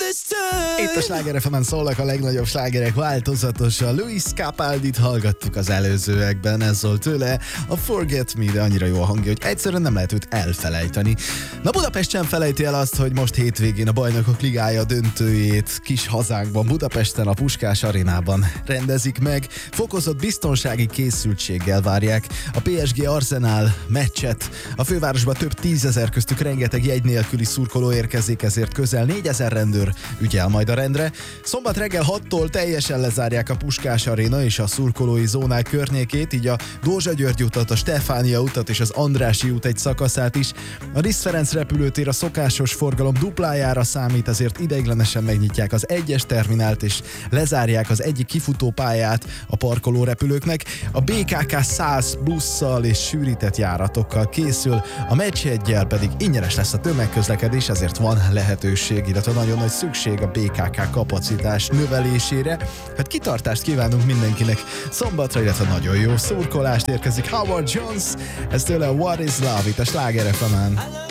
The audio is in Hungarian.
Itt a Sláger FM-en szólnak a legnagyobb slágerek változatosan. Luis Capaldit hallgattuk az előzőekben, ez szólt tőle. A Forget Me, de annyira jó a hangja, hogy egyszerűen nem lehet őt elfelejteni. Na, Budapest sem felejti el azt, hogy most hétvégén a Bajnokok Ligája döntőjét kis hazánkban, Budapesten, a Puskás Arénában rendezik meg. Fokozott biztonsági készültséggel várják a PSG Arsenal meccset. A fővárosban több 10 000, köztük rengeteg jegy nélküli szurkoló érkezik, ezért közel 4000 rendőr ügyel majd a rendre. Szombat reggel 6-tól teljesen lezárják a Puskás Aréna és a szurkolói zónák környékét, így a Dózsa György utat, a Stefánia utat és az Andrássy út egy szakaszát is. A Liszt Ferenc repülőtér a szokásos forgalom duplájára számít, ezért ideiglenesen megnyitják az 1-es terminált és lezárják az egyik kifutópályát a parkoló repülőknek. A BKK 100 busszal és sűrített járatokkal készül, a meccsjeggyel pedig ingyenes lesz a tömegközlekedés, ezért van lehetőség, illetve nagyon nagy szükség a BKK kapacitás növelésére. Hát kitartást kívánunk mindenkinek szombatra, illetve nagyon jó szurkolást. Érkezik Howard Jones, ez tőle a What is Love itt a Sláger FM-en.